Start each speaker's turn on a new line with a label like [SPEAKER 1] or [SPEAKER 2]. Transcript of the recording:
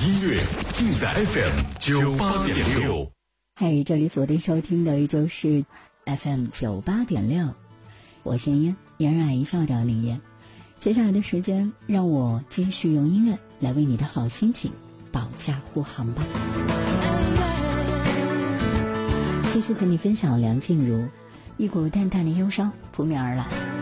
[SPEAKER 1] 音乐尽在 FM98.6。
[SPEAKER 2] 嗨，这里锁定收听的依旧是 FM98.6，我是嫣嫣然一笑的林嫣。接下来的时间，让我继续用音乐来为你的好心情保驾护航吧。继续和你分享梁静茹，一股淡淡的忧伤扑面而来。